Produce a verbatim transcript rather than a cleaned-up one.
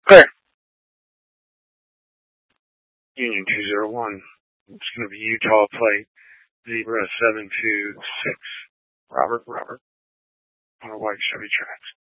Clear. Union two zero one. It's going to be Utah plate Zebra seven two six. Robert, Robert. On a white Chevy Trax.